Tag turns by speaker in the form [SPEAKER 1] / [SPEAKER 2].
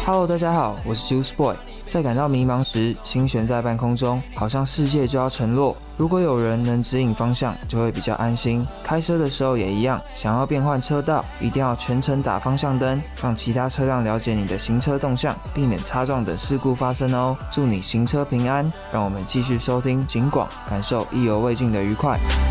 [SPEAKER 1] Hello， 大家好，我是 Juice Boy。在感到迷茫时，心悬在半空中，好像世界就要沉落。如果有人能指引方向，就会比较安心。开车的时候也一样，想要变换车道，一定要全程打方向灯，让其他车辆了解你的行车动向，避免擦撞等事故发生哦。祝你行车平安，让我们继续收听警广，感受意犹未尽的愉快。